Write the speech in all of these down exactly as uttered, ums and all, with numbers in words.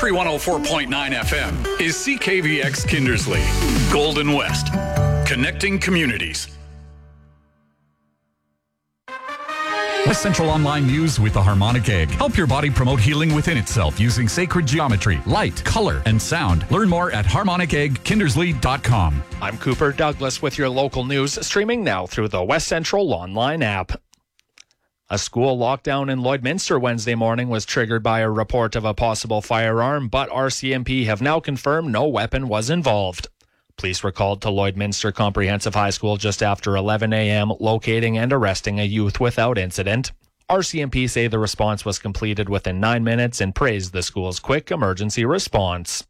Country one oh four point nine F M is C K V X Kindersley, Golden West, connecting communities. West Central Online News with the Harmonic Egg. Help your body promote healing within itself using sacred geometry, light, color, and sound. Learn more at harmonic egg kindersley dot com. I'm Cooper Douglas with your local news, streaming now through the West Central Online app. A school lockdown in Lloydminster Wednesday morning was triggered by a report of a possible firearm, but R C M P have now confirmed no weapon was involved. Police were called to Lloydminster Comprehensive High School just after eleven a.m., locating and arresting a youth without incident. R C M P say the response was completed within nine minutes and praised the school's quick emergency response.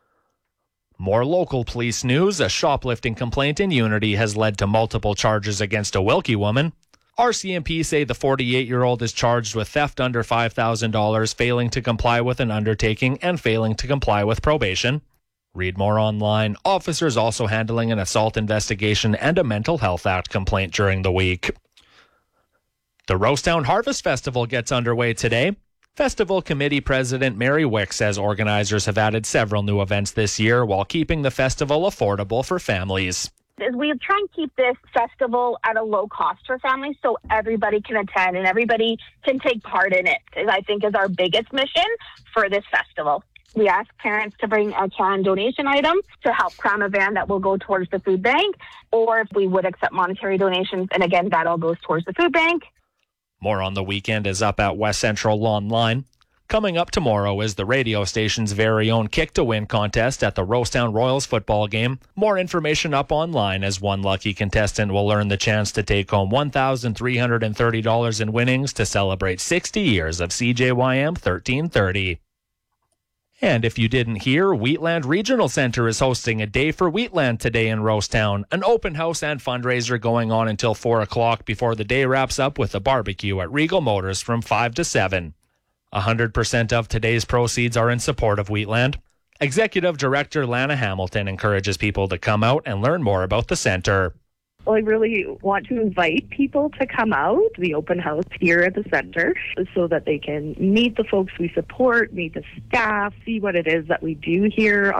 More local police news. A shoplifting complaint in Unity has led to multiple charges against a Wilkie woman. R C M P say the forty-eight-year-old is charged with theft under five thousand dollars, failing to comply with an undertaking, and failing to comply with probation. Read more online. Officers also handling an assault investigation and a Mental Health Act complaint during the week. The Rosetown Harvest Festival gets underway today. Festival Committee President Mary Wick says organizers have added several new events this year while keeping the festival affordable for families. We try and keep this festival at a low cost for families so everybody can attend and everybody can take part in it, I think is our biggest mission for this festival. We ask parents to bring a canned donation item to help cram a van that will go towards the food bank, or if we would accept monetary donations, and again, that all goes towards the food bank. More on the weekend is up at West Central Online. Coming up tomorrow is the radio station's very own Kick to Win contest at the Rosetown Royals football game. More information up online as one lucky contestant will earn the chance to take home one thousand three hundred thirty dollars in winnings to celebrate sixty years of C J Y M thirteen thirty. And if you didn't hear, Wheatland Regional Centre is hosting a Day for Wheatland today in Rosetown. An open house and fundraiser going on until four o'clock before the day wraps up with a barbecue at Regal Motors from five to seven. one hundred percent of today's proceeds are in support of Wheatland. Executive Director Lana Hamilton encourages people to come out and learn more about the centre. Well, I really want to invite people to come out to the open house here at the centre so that they can meet the folks we support, meet the staff, see what it is that we do here